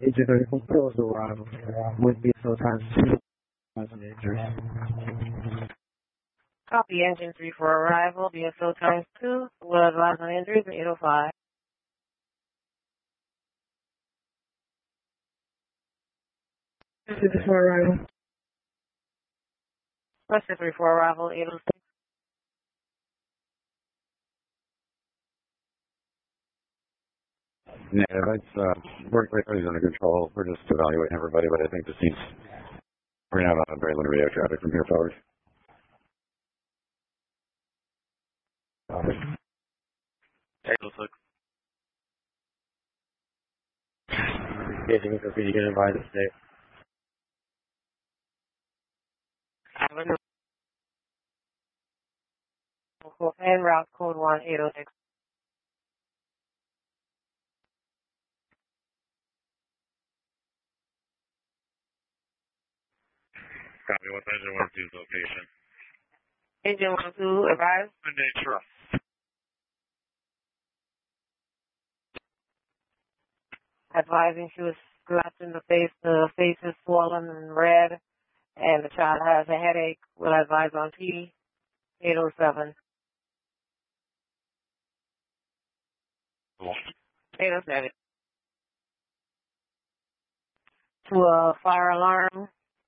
Agent 34 Pros arrival. Would be so times 2,000 injuries. Copy engine 3 for arrival. BSO times 2. Will advise on injuries at 8:05. This is for arrival. Question 3 for arrival. 8:06. Negative. It's everybody's under control. We're just evaluating everybody, but I think this seems we're gonna have a very limited air traffic from here forward. Getting for you can advise us today. And route code 1806. Copy. What's engine 1-2's location? Engine 1-2, advise. Monday truck. Advising she was slapped in the face. The face is swollen and red, and the child has a headache. Will advise on P 807. 807. To a fire alarm.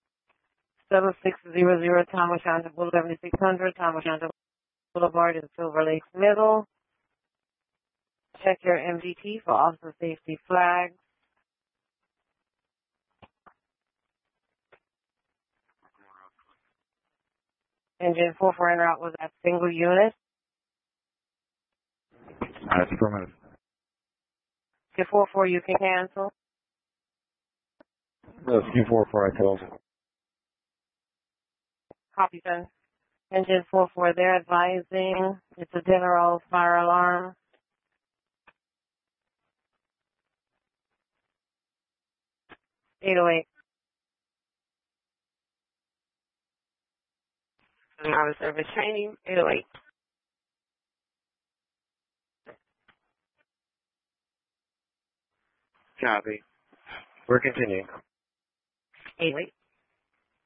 7600 Thomas Shanta Boulevard, 7600 Thomas Shanta Boulevard in Silver Lakes Middle. Check your MDT for officer safety flags. Engine 44 en route was at single unit. That's affirmative. If 44 you can cancel. That's Q44 I told. Copy, sir. Engine 44, they're advising it's a general fire alarm. (808). Out of service training, 808. Copy. We're continuing. 808.